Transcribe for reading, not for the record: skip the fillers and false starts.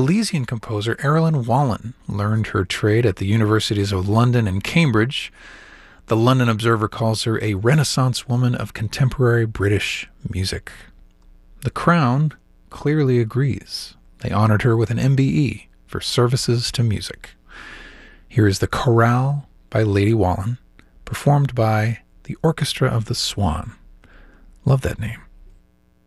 Milesian composer Erilyn Wallen learned her trade at the universities of London and Cambridge. The London Observer calls her a Renaissance woman of contemporary British music. The Crown clearly agrees. They honored her with an MBE for services to music. Here is the Chorale by Lady Wallen, performed by the Orchestra of the Swan. Love that name.